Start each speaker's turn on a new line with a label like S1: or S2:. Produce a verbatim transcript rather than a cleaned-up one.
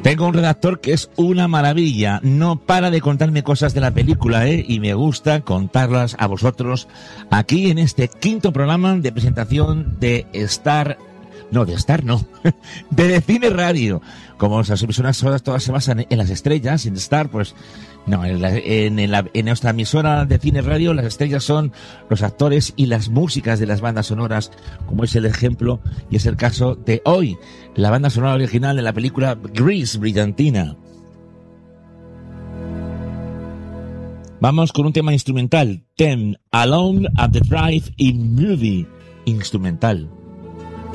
S1: Tengo un redactor que es una maravilla, no para de contarme cosas de la película, ¿eh? Y me gusta contarlas a vosotros aquí en este quinto programa de presentación de Star, no, de Star no, de, de Cine Radio. Como las emisoras todas, todas se basan en las estrellas, en Star, pues no, en, la, en, en, la, en nuestra emisora de Cine Radio las estrellas son los actores y las músicas de las bandas sonoras, como es el ejemplo y es el caso de hoy, la banda sonora original de la película Grease, Brillantina. Vamos con un tema instrumental, Ten Alone at the Drive-In Movie, instrumental.